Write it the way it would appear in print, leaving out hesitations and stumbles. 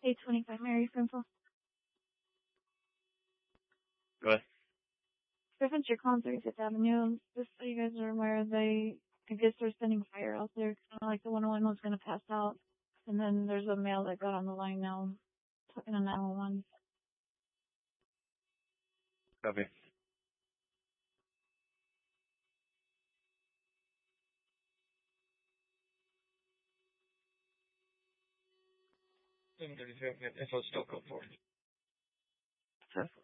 825 Mary Frimful. Go ahead. Reference your calling 35th Avenue. Just so you guys are aware, I guess they're sending fire out there. Kind of like the 101 was going to pass out. And then there's a male that got on the line now, talking on 911. Copy. Info still go forward. Sure.